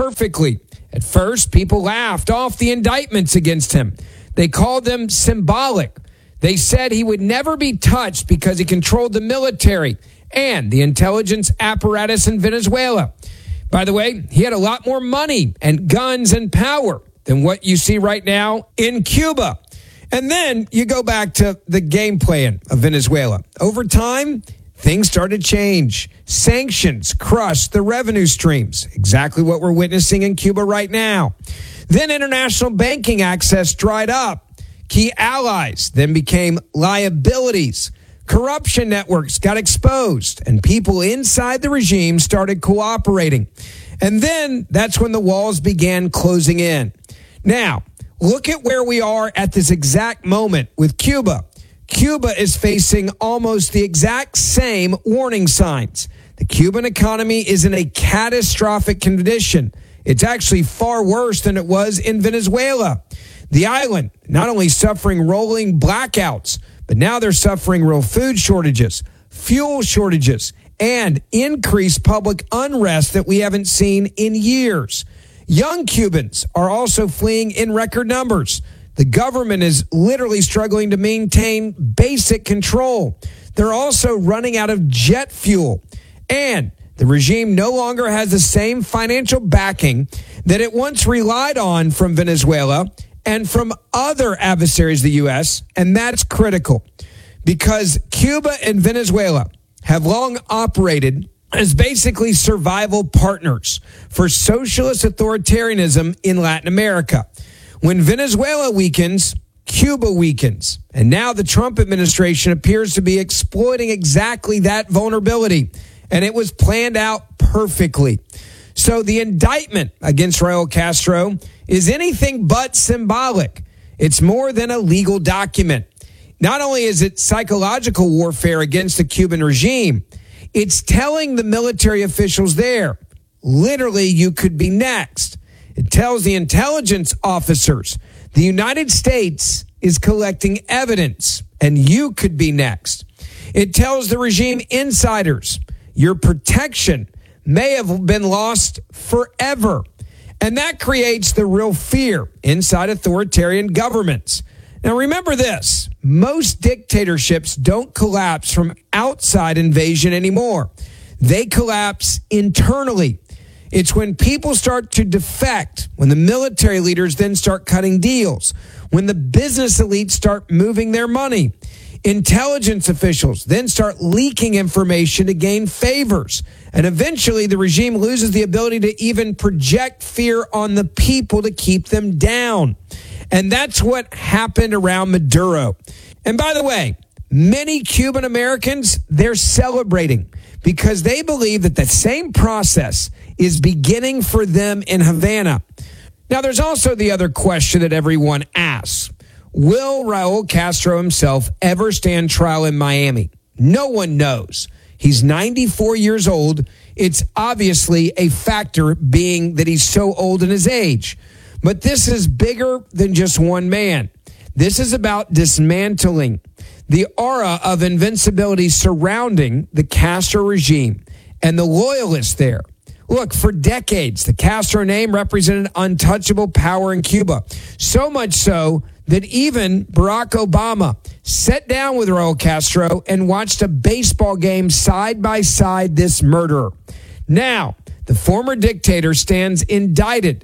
perfectly. At first, people laughed off the indictments against him. They called them symbolic. They said he would never be touched because he controlled the military and the intelligence apparatus in Venezuela. By the way, he had a lot more money and guns and power than what you see right now in Cuba. And then you go back to the game plan of Venezuela. Over time, things started to change. Sanctions crushed the revenue streams, exactly what we're witnessing in Cuba right now. Then international banking access dried up. Key allies then became liabilities. Corruption networks got exposed, and people inside the regime started cooperating. And then that's when the walls began closing in. Now, look at where we are at this exact moment with Cuba. Cuba is facing almost the exact same warning signs. The Cuban economy is in a catastrophic condition. It's actually far worse than it was in Venezuela. The island not only suffering rolling blackouts, but now they're suffering real food shortages, fuel shortages, and increased public unrest that we haven't seen in years. Young Cubans are also fleeing in record numbers. The government is literally struggling to maintain basic control. They're also running out of jet fuel. And the regime no longer has the same financial backing that it once relied on from Venezuela and from other adversaries of the U.S., and that's critical because Cuba and Venezuela have long operated as basically survival partners for socialist authoritarianism in Latin America. When Venezuela weakens, Cuba weakens. And now the Trump administration appears to be exploiting exactly that vulnerability. And it was planned out perfectly. So the indictment against Raul Castro is anything but symbolic. It's more than a legal document. Not only is it psychological warfare against the Cuban regime, it's telling the military officials there, literally, you could be next. It tells the intelligence officers, the United States is collecting evidence, and you could be next. It tells the regime insiders, your protection may have been lost forever. And that creates the real fear inside authoritarian governments. Now, remember this. Most dictatorships don't collapse from outside invasion anymore. They collapse internally. It's when people start to defect, when the military leaders then start cutting deals, when the business elites start moving their money. Intelligence officials then start leaking information to gain favors. And eventually the regime loses the ability to even project fear on the people to keep them down. And that's what happened around Maduro. And by the way, many Cuban Americans, they're celebrating because they believe that the same process is beginning for them in Havana. Now, there's also the other question that everyone asks. Will Raul Castro himself ever stand trial in Miami? No one knows. He's 94 years old. It's obviously a factor being that he's so old in his age. But this is bigger than just one man. This is about dismantling the aura of invincibility surrounding the Castro regime and the loyalists there. Look, for decades, the Castro name represented untouchable power in Cuba. So much so that even Barack Obama sat down with Raul Castro and watched a baseball game side by side this murderer. Now, the former dictator stands indicted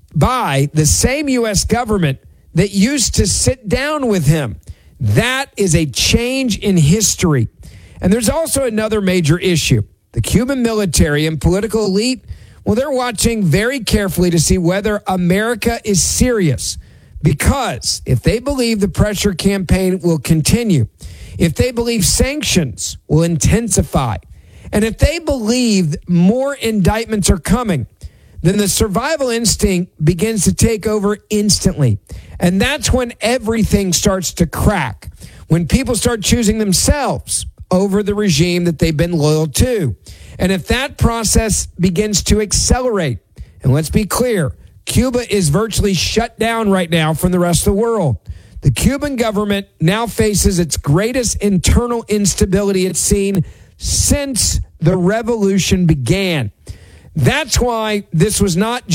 by the same U.S. government that used to sit down with him. That is a change in history. And there's also another major issue. The Cuban military and political elite, well, they're watching very carefully to see whether America is serious. Because if they believe the pressure campaign will continue, if they believe sanctions will intensify, and if they believe more indictments are coming, then the survival instinct begins to take over instantly. And that's when everything starts to crack, when people start choosing themselves over the regime that they've been loyal to. And if that process begins to accelerate, and let's be clear, Cuba is virtually shut down right now from the rest of the world. The Cuban government now faces its greatest internal instability it's seen since the revolution began. That's why this was not